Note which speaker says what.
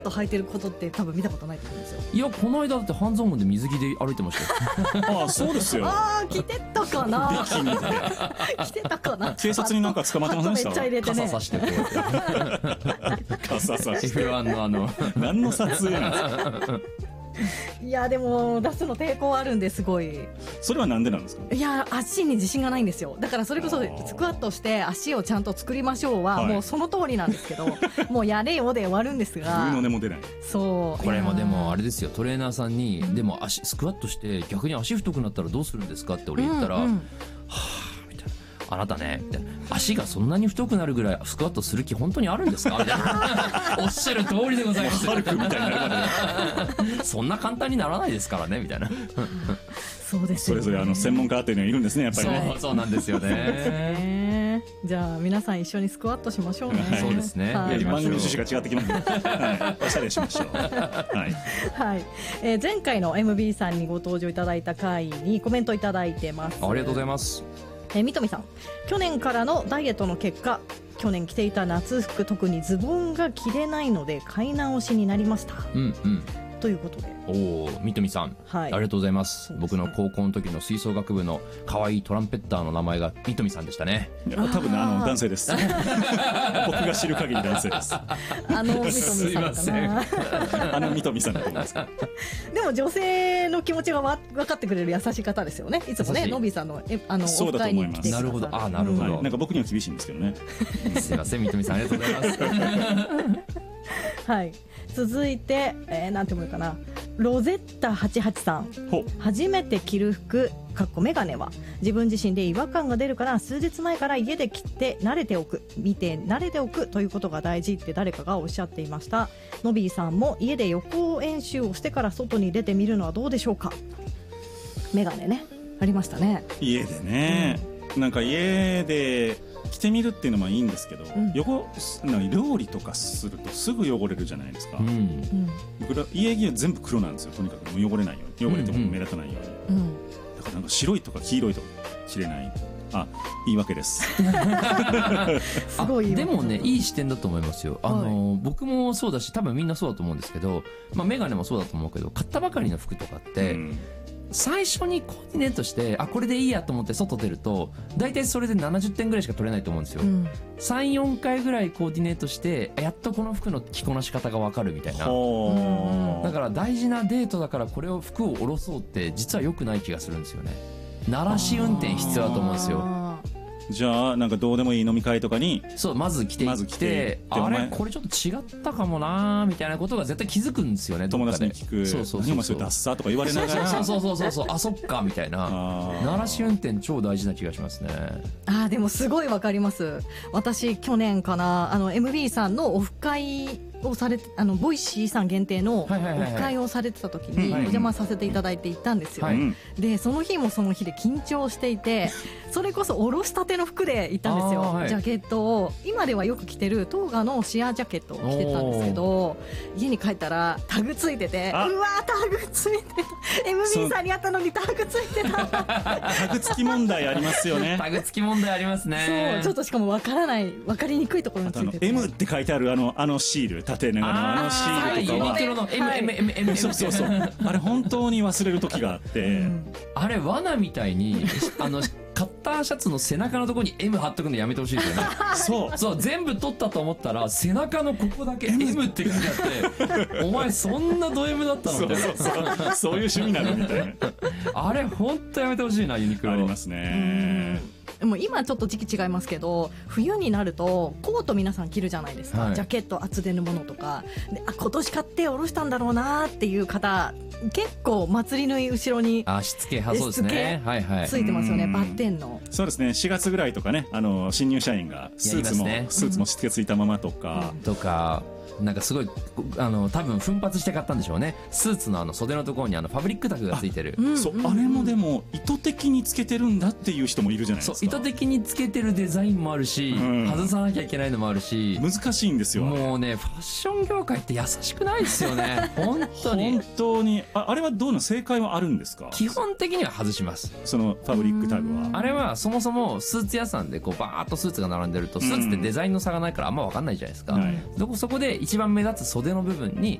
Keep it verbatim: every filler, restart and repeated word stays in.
Speaker 1: と履いてることって多分見たことないと思うんですよ。
Speaker 2: いやこの間だって半蔵門で水着で歩いてましたよ
Speaker 3: ああそうですよ。
Speaker 1: ああ着てたかな
Speaker 3: ビキニで
Speaker 1: 着てたかな。
Speaker 3: 警察になんか捕まってませんでした？
Speaker 1: めっちゃ入れてね、
Speaker 2: 傘さしてこうやって
Speaker 3: 傘さして
Speaker 2: エフワン のあの
Speaker 3: 何の撮影なんですか？
Speaker 1: いやでも出すの抵抗あるんですごい。
Speaker 3: それはなんでなんですか？
Speaker 1: いや足に自信がないんですよ。だからそれこそ
Speaker 3: あー
Speaker 1: スクワットして足をちゃんと作りましょうは、
Speaker 3: はい
Speaker 1: もうその通りなんですけどもうやれよで終わるんです
Speaker 3: グー
Speaker 1: が、
Speaker 3: の根も出ない。
Speaker 1: そう
Speaker 2: これもでもあれ
Speaker 1: で
Speaker 2: ですよ、トレーナーさんにでも足スクワットして逆に足太くなったらどうするんですかって俺言ったら、
Speaker 1: うんうん、
Speaker 2: あなたねみたいな、足がそんなに太くなるぐらいスクワットする気本当にあるんですかみたいなおっしゃる通りでございます
Speaker 3: ハルクみたいになるまで
Speaker 2: そんな簡単にならないですからねみたいな
Speaker 1: そうですよね。
Speaker 3: それぞれあの専門家っていうのがいるんですねやっぱりね。
Speaker 2: そうそうなんですよね
Speaker 1: ねじゃあ皆さん一緒にスクワットしましょうね。
Speaker 2: そうですね
Speaker 1: はい
Speaker 2: やりましょう
Speaker 3: 番組の趣旨が違ってきますね。はい、おしゃれしましょう。はい。
Speaker 1: はい、えー前回の エムビー さんにご登場いただいた回にコメントいただいてます。
Speaker 2: ありがとうございます。
Speaker 1: えー、三富さん、去年からのダイエットの結果、去年着ていた夏服、特にズボンが着れないので買い直しになりました
Speaker 2: うんうん
Speaker 1: ということで、
Speaker 2: おお三富さん、
Speaker 1: はい
Speaker 2: ありがとうございます。
Speaker 1: そうですね
Speaker 2: 僕の高校の時の吹奏楽部の可愛いトランペッターの名前が三富さんでしたね。
Speaker 3: いや多分ねあの男性です。僕が知る限り男性です。
Speaker 1: あの三富
Speaker 2: すい
Speaker 1: さんか
Speaker 2: ません
Speaker 1: な
Speaker 3: あの三富さんだと思います。
Speaker 1: でも女性の気持ちがわ分かってくれる優しい方ですよね。いつもね
Speaker 2: 優しい
Speaker 1: ノビーさんのえあの
Speaker 3: そうだと
Speaker 1: オフ会
Speaker 3: 思います
Speaker 1: に来てくださる。
Speaker 2: なるほどあなるほど
Speaker 3: はい、なんか僕には厳しいんですけどね。
Speaker 2: すいません三富さんありがとうございます
Speaker 1: はい、続いて、えー、なんていうのかな、ロゼッタはちはちさん、
Speaker 3: ほ
Speaker 1: 初めて着る服かっこメガネは自分自身で違和感が出るから数日前から家で着て慣れておく、見て慣れておくということが大事って誰かがおっしゃっていました。ノビーさんも家で予行演習をしてから外に出てみるのはどうでしょうか。メガネねありましたね。
Speaker 3: 家でね、なんか家で着てみるっていうのもいいんですけど、
Speaker 1: ん
Speaker 3: 汚なんか料理とかするとすぐ汚れるじゃないですか。
Speaker 2: うん
Speaker 1: うん
Speaker 3: 僕ら家着は全部黒なんですよ。とにかくもう汚れないように、汚れても目立たないように、
Speaker 1: うん
Speaker 3: だからなんか白いとか黄色いとか着れない。あ、言い訳です。
Speaker 1: すごい
Speaker 2: あでもねいい視点だと思いますよ。あの、僕もそうだし多分みんなそうだと思うんですけど、まあ、メガネもそうだと思うけど買ったばかりの服とかって、
Speaker 3: うん
Speaker 2: 最初にコーディネートしてあこれでいいやと思って外出ると大体それでななじゅってんぐらいしか取れないと思うんですよ、
Speaker 1: うん
Speaker 2: さん、よんかいぐらいコーディネートしてやっとこの服の着こなし方が分かるみたいな。
Speaker 3: ほー
Speaker 2: だから大事なデートだからこれを服を下ろそうって実は良くない気がするんですよね。鳴らし運転必要だと思うんですよ。
Speaker 1: あ
Speaker 3: じゃあなんかどうでもいい飲み会とかに
Speaker 2: そうまず着ていって、
Speaker 3: まず着て
Speaker 2: あ
Speaker 3: でお前
Speaker 2: れこれちょっと違ったかもなーみたいなことが絶対気づくんですよね。どっ
Speaker 3: 友
Speaker 2: かで
Speaker 3: 達に聞く、
Speaker 2: そうそう
Speaker 3: 何お前それ
Speaker 2: そうそう
Speaker 3: ダッサーとか言われながら、
Speaker 2: そうそうそうそうそうあそっかみたいな。
Speaker 3: あー
Speaker 2: 鳴らし運転超大事な気がしますね。
Speaker 1: あーでもすごいわかります。私去年かな、あの エムビー さんのオフ会をされて、あのボイシーさん限定のオフ
Speaker 2: はいはいはいはい
Speaker 1: 会をされてた時
Speaker 3: うん
Speaker 1: にお邪魔させていただいて行ったんですよ、
Speaker 2: はい
Speaker 3: うん
Speaker 1: でその日もその日で緊張していてそれこそおろしたての服で行ったんですよ、
Speaker 2: あーはい
Speaker 1: ジャケットを今ではよく着てるトーガのシアージャケットを着てたんですけど、家に帰ったらタグついてて、う
Speaker 3: あ
Speaker 1: わータグついてた エムビー さんにあったのにタグついてた
Speaker 3: タグ付き問題ありますよね。
Speaker 2: タグ付き問題ありますね。
Speaker 1: そうちょっとしかもわからないわかりにくいところに
Speaker 3: あとあの
Speaker 1: ついてて
Speaker 3: M って書いてあるあのあのシール、縦長のあのシールとかは
Speaker 2: ユニクロの M、
Speaker 1: はい
Speaker 2: M、M、M、
Speaker 3: そうそうそうあれ本当に忘れる時があって、
Speaker 1: うん
Speaker 2: あれ罠みたいにあのカッターシャツの背中のところに M 貼っとくのやめてほしいですよね。
Speaker 3: そう
Speaker 2: そう全部取ったと思ったら背中のここだけ M って書いてあってお前そんなド M だったの
Speaker 3: そう
Speaker 2: みたい
Speaker 3: そう
Speaker 2: な。
Speaker 3: そうそういう趣味なのみたいな
Speaker 2: あれ本当やめてほしいなユニクロ。
Speaker 3: ありますね。
Speaker 1: でも今ちょっと時期違いますけど冬になるとコート皆さん着るじゃないですか、
Speaker 2: はい
Speaker 1: ジャケット厚手のものとかであ今年買っておろしたんだろうなっていう方結構祭り縫い後ろに
Speaker 2: あしつけ派そうですね。はいはい。
Speaker 1: ついてますよね、
Speaker 3: うん
Speaker 1: バッテンの。
Speaker 3: そうですね、しがつぐらいとかね、あの新入社員がスーツも、
Speaker 2: やりますね
Speaker 3: スーツもしつけついたままとか、
Speaker 2: とかなんかすごいあの多分奮発して買ったんでしょうね。スーツのあの袖のところにあのファブリックタグがついてる。
Speaker 1: うん
Speaker 3: そう、
Speaker 1: うん
Speaker 3: あれもでも意図的につけてるんだっていう人もいるじゃないですか。
Speaker 2: そう意図的につけてるデザインもあるし、
Speaker 3: うん
Speaker 2: 外さなきゃいけないのもあるし、
Speaker 3: 難しいんですよ。
Speaker 2: もうねファッション業界って優しくないですよね本当に。
Speaker 3: 本当に あ, あれはどうの正解はあるんですか？
Speaker 2: 基本的には外します。
Speaker 3: そのファブリックタグは。
Speaker 2: あれはそもそもスーツ屋さんでこうバーッとスーツが並んでるとスーツってデザインの差がないからあんま分かんないじゃないですか、
Speaker 3: はい
Speaker 2: どこそこで一番目立つ袖の部分に